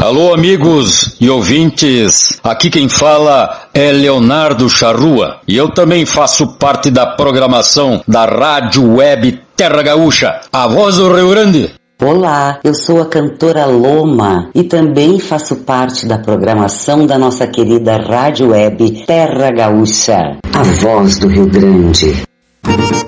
Alô, amigos e ouvintes, aqui quem fala é Leonardo Charrua e eu também faço parte da programação da Rádio Web Terra Gaúcha, a voz do Rio Grande. Olá, eu sou a cantora Loma e também faço parte da programação da nossa querida Rádio Web Terra Gaúcha, a voz do Rio Grande.